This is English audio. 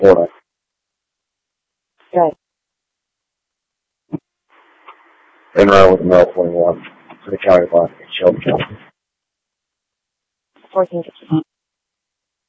Florida. Good. Enroll with Mel 21 for the county block in Shelby County. 1415.